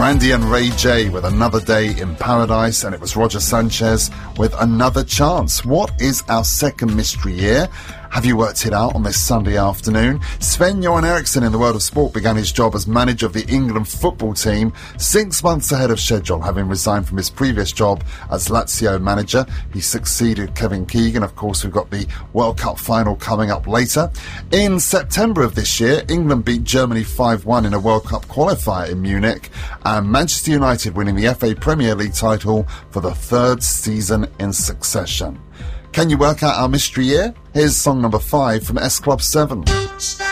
Brandy and Ray J with Another Day in Paradise, and it was Roger Sanchez with Another Chance. What is our second mystery year? Have you worked it out on this Sunday afternoon? Sven-Göran Eriksson in the world of sport began his job as manager of the England football team 6 months ahead of schedule, having resigned from his previous job as Lazio manager. He succeeded Kevin Keegan. Of course, we've got the World Cup final coming up later. In September of this year, England beat Germany 5-1 in a World Cup qualifier in Munich, and Manchester United winning the FA Premier League title for the third season in succession. Can you work out our mystery year? Here's song number 5 from S Club 7.